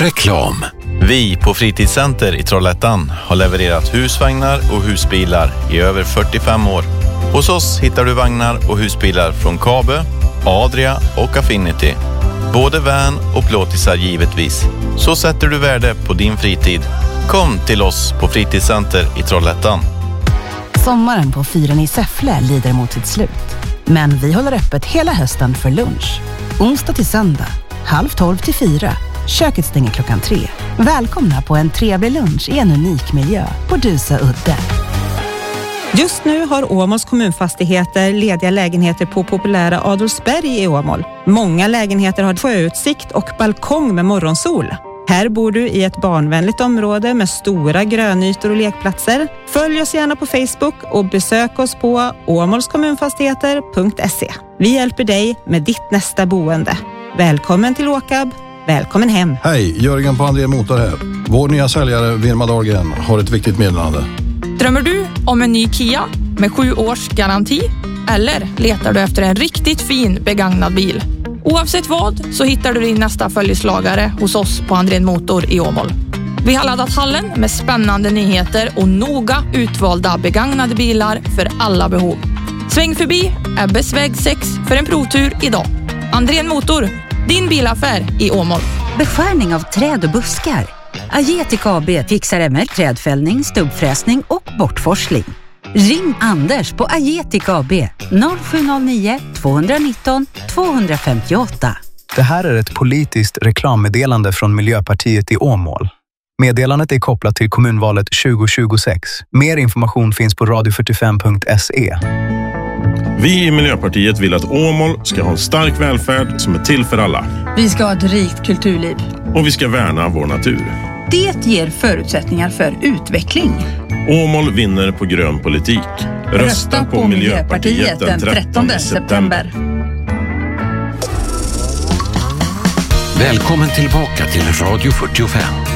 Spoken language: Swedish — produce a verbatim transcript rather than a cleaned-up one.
Reklam. Vi på Fritidscenter i Trollhättan har levererat husvagnar och husbilar i över fyrtiofem år. Hos oss hittar du vagnar och husbilar från Kabe, Adria och Affinity. Både van och plåtisar givetvis. Så sätter du värde på din fritid. Kom till oss på Fritidscenter i Trollhättan. Sommaren på Fyren i Säffle lider mot sitt slut. Men vi håller öppet hela hösten för lunch. Onsdag till söndag, halv tolv till fyra. Köket stänger klockan tre. Välkomna på en trevlig lunch i en unik miljö på Dusa udde. Just nu har Åmåls kommunfastigheter lediga lägenheter på populära Adolfsberg i Åmål. Många lägenheter har sjöutsikt och balkong med morgonsol. Här bor du i ett barnvänligt område med stora grönytor och lekplatser. Följ oss gärna på Facebook och besök oss på åmålskommunfastigheter punkt se. Vi hjälper dig med ditt nästa boende. Välkommen till Åkab. Välkommen hem. Hej, Jörgen på André Motor här. Vår nya säljare Vilma Dahlgren har ett viktigt meddelande. Drömmer du om en ny Kia med sju års garanti? Eller letar du efter en riktigt fin begagnad bil? Oavsett vad så hittar du din nästa följeslagare hos oss på André Motor i Åmål. Vi har laddat hallen med spännande nyheter och noga utvalda begagnade bilar för alla behov. Sväng förbi Ebbes väg sex för en provtur idag. André Motor, din bilaffär i Åmål. Beskärning av träd och buskar. Agetic A B fixar även trädfällning, stubbfräsning och bortforsling. Ring Anders på Agetic A B noll sju noll nio två ett nio två fem åtta. Det här är ett politiskt reklammeddelande från Miljöpartiet i Åmål. Meddelandet är kopplat till kommunvalet tjugo tjugosex. Mer information finns på radio fyrtiofem punkt se. Vi i Miljöpartiet vill att Åmål ska ha en stark välfärd som är till för alla. Vi ska ha ett rikt kulturliv. Och vi ska värna vår natur. Det ger förutsättningar för utveckling. Åmål vinner på grön politik. Rösta, Rösta på, på Miljöpartiet den trettonde september. Välkommen tillbaka till Radio fyrtiofem.